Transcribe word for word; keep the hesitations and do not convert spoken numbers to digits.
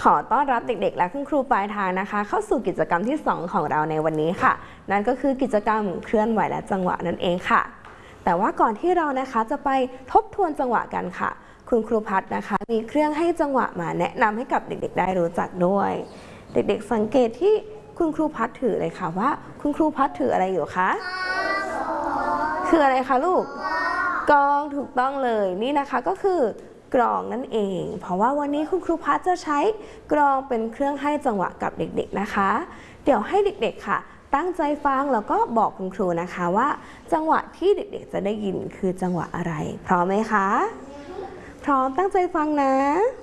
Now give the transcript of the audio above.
ขอต้อนรับเด็กๆและคุณครูปลายทางนะคะเข้าสู่กิจกรรมที่สองของเราในวันนี้ค่ะนั่นก็คือกิจกรรมเคลื่อนไหวและจังหวะนั่นเองค่ะแต่ว่าก่อนที่เรานะคะจะไปทบทวนจังหวะกันค่ะคุณครูพัฒนะคะมีเครื่องให้จังหวะมาแนะนำให้กับเด็กๆได้รู้จักด้วยเด็กๆสังเกตที่คุณครูพัฒถือเลยค่ะว่าคุณครูพัฒถืออะไรอยู่คะคืออะไรคะลูกกลองถูกต้องเลยนี่นะคะก็คือกลองนั่นเองเพราะว่าวันนี้คุณครูพัฒจะใช้กลองเป็นเครื่องให้จังหวะกับเด็กๆนะคะเดี๋ยวให้เด็กๆค่ะตั้งใจฟังแล้วก็บอกคุณครูนะคะว่าจังหวะที่เด็กๆจะได้ยินคือจังหวะอะไรพร้อมไหมคะพร้อมตั้งใจฟังนะ